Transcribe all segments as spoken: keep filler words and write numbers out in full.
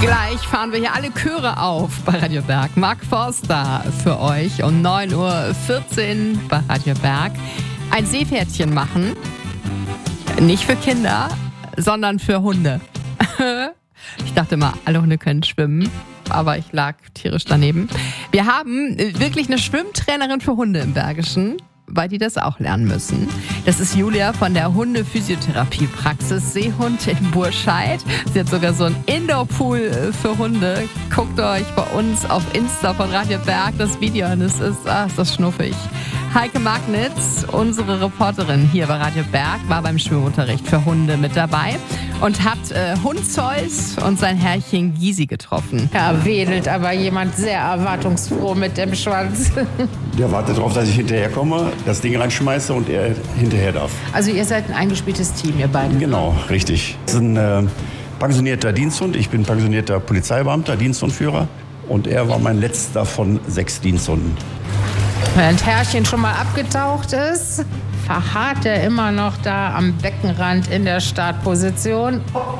Gleich fahren wir hier alle Chöre auf bei Radio Berg. Mark Forster für euch um neun Uhr vierzehn bei Radio Berg. Ein Seepferdchen machen. Nicht für Kinder, sondern für Hunde. Ich dachte mal, alle Hunde können schwimmen, aber ich lag tierisch daneben. Wir haben wirklich eine Schwimmtrainerin für Hunde im Bergischen, weil die das auch lernen müssen. Das ist Julia von der Hunde-Physiotherapie-Praxis Seehund in Burscheid. Sie hat sogar so einen Indoor-Pool für Hunde. Guckt euch bei uns auf Insta von Radio Berg das Video an. Es ist, ah, ist das schnuffig. Heike Magnitz, unsere Reporterin hier bei Radio Berg, war beim Schwimmunterricht für Hunde mit dabei und hat äh, Hund Zeus und sein Herrchen Gysi getroffen. Da wedelt aber jemand sehr erwartungsfroh mit dem Schwanz. Der wartet darauf, dass ich hinterherkomme, das Ding reinschmeiße und er hinterher darf. Also ihr seid ein eingespieltes Team, ihr beiden? Genau, richtig. Das ist ein äh, pensionierter Diensthund. Ich bin pensionierter Polizeibeamter, Diensthundführer. Und er war mein letzter von sechs Diensthunden. Während Herrchen schon mal abgetaucht ist, verharrt er immer noch da am Beckenrand in der Startposition.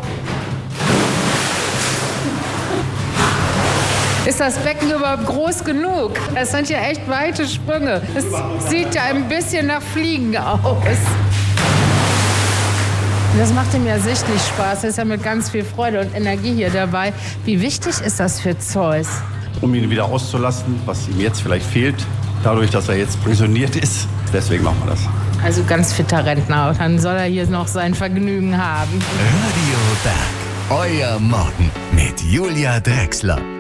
Ist das Becken überhaupt groß genug? Das sind ja echt weite Sprünge. Es sieht ja ein bisschen nach Fliegen aus. Das macht ihm ja sichtlich Spaß. Er ist ja mit ganz viel Freude und Energie hier dabei. Wie wichtig ist das für Zeus? Um ihn wieder auszulassen, was ihm jetzt vielleicht fehlt, dadurch, dass er jetzt pensioniert ist. Deswegen machen wir das. Also ganz fitter Rentner. Dann soll er hier noch sein Vergnügen haben. Radio Berg, euer Morgen mit Julia Drechsler.